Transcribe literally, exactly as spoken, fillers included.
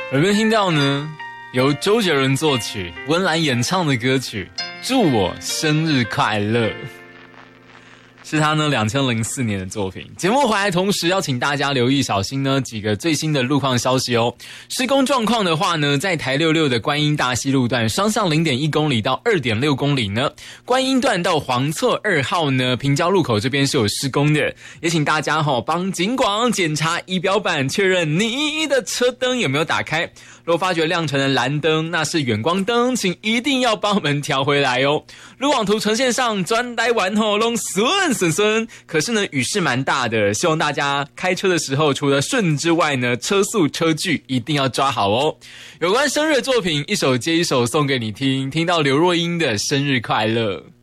耳边听到呢，由周杰伦作曲、温岚演唱的歌曲《祝我生日快乐》。是他呢二零零四年的作品。节目回来同时要请大家留意小心呢几个最新的路况消息哦。施工状况的话呢，在台六六的观音大溪路段双向 零点一公里到 二点六公里呢，观音段到黄厝二号呢平交路口这边是有施工的，也请大家齁帮警广检查仪表板，确认你的车灯有没有打开。若发觉亮成的蓝灯，那是远光灯，请一定要帮我们调回来哦。路网图呈现上专呆完后拢顺顺顺，可是呢雨势蛮大的，希望大家开车的时候除了顺之外呢，车速车距一定要抓好哦。有关生日的作品一首接一首送给你听，听到刘若英的生日快乐。